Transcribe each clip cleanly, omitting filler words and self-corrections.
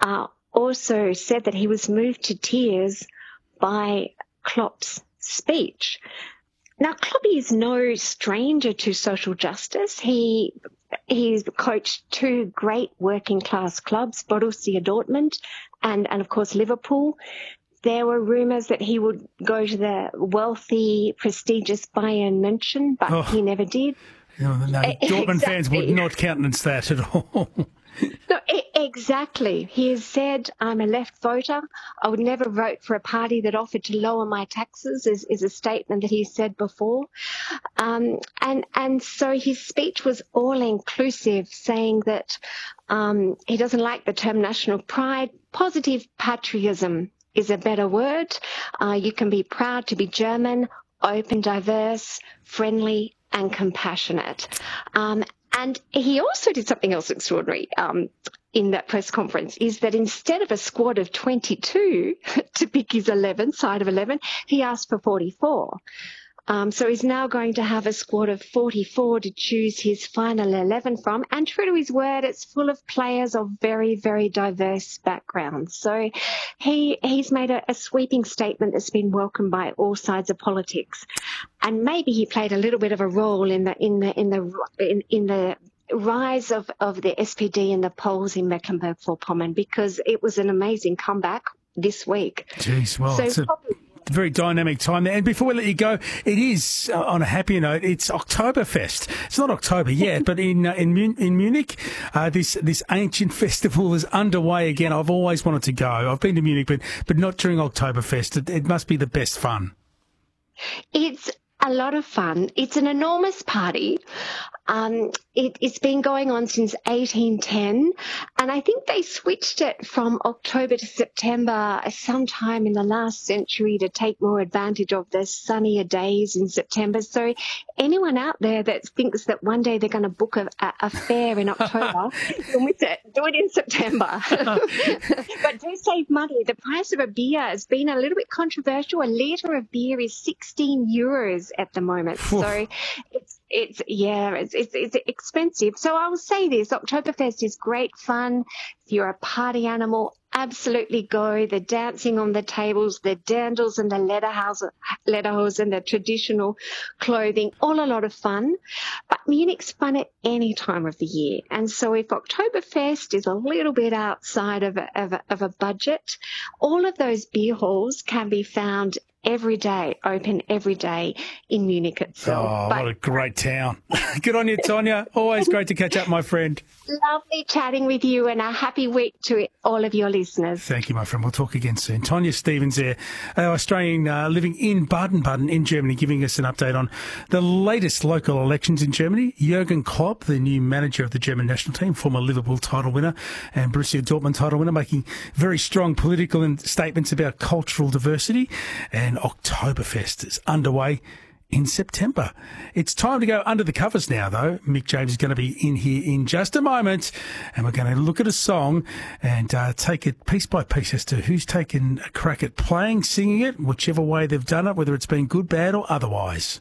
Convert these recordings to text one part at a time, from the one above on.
also said that he was moved to tears by Klopp's speech. Now, Kloppy is no stranger to social justice. He's coached two great working-class clubs, Borussia Dortmund and of course, Liverpool. There were rumours that he would go to the wealthy, prestigious Bayern München, but he never did. No, Dortmund fans would not countenance that at all. No, exactly. He has said, I'm a left voter. I would never vote for a party that offered to lower my taxes, is a statement that he said before. And so his speech was all-inclusive, saying that he doesn't like the term national pride. Positive patriotism is a better word. You can be proud to be German, open, diverse, friendly and compassionate. And he also did something else extraordinary in that press conference, is that instead of a squad of 22 to pick his side of 11, he asked for 44. So he's now going to have a squad of 44 to choose his final 11 from. And true to his word, it's full of players of very, very diverse backgrounds. So he's made a sweeping statement that's been welcomed by all sides of politics. And maybe he played a little bit of a role in the rise of the SPD in the polls in Mecklenburg-Vorpommern, because it was an amazing comeback this week. Jeez, well, it's a very dynamic time there. And before we let you go, it is, on a happier note, it's Oktoberfest. It's not October yet, but in Munich, this ancient festival is underway again. I've always wanted to go. I've been to Munich, but not during Oktoberfest. It must be the best fun. It's a lot of fun. It's an enormous party. It's been going on since 1810, and I think they switched it from October to September sometime in the last century to take more advantage of the sunnier days in September. So anyone out there that thinks that one day they're going to book a fair in October, you'll miss it. Do it in September. But do save money. The price of a beer has been a little bit controversial. A litre of beer is 16 euros at the moment. So it's expensive. So I will say this, Oktoberfest is great fun. If you're a party animal, absolutely go. The dancing on the tables, the dirndls and the lederhose and the traditional clothing, all a lot of fun. But Munich's fun at any time of the year. And so if Oktoberfest is a little bit outside of a budget, all of those beer halls can be found every day, open every day in Munich itself. Oh, what a great town. Good on you, Tonya. Always great to catch up, my friend. Lovely chatting with you, and a happy week to all of your listeners. Thank you, my friend. We'll talk again soon. Tonya Stevens there, our Australian living in Baden-Baden in Germany, giving us an update on the latest local elections in Germany. Jurgen Klopp, the new manager of the German national team, former Liverpool title winner and Borussia Dortmund title winner, making very strong political statements about cultural diversity. And Oktoberfest is underway in September. It's time to go under the covers now, though. Mick James is going to be in here in just a moment, and we're going to look at a song and take it piece by piece as to who's taken a crack at playing, singing it, whichever way they've done it, whether it's been good, bad or otherwise.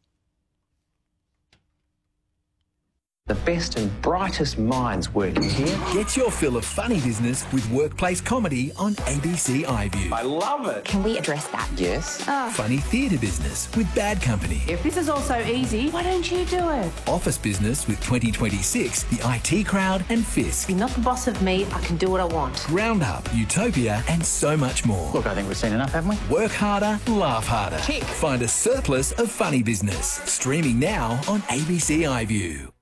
The best and brightest minds working here. Get your fill of funny business with workplace comedy on ABC iView. I love it. Can we address that? Yes. Funny theatre business with Bad Company. If this is all so easy, why don't you do it? Office business with 2026, The IT Crowd and Fisk. You're not the boss of me. I can do what I want. Roundup, Utopia and so much more. Look, I think we've seen enough, haven't we? Work harder, laugh harder. Tick. Find a surplus of funny business. Streaming now on ABC iView.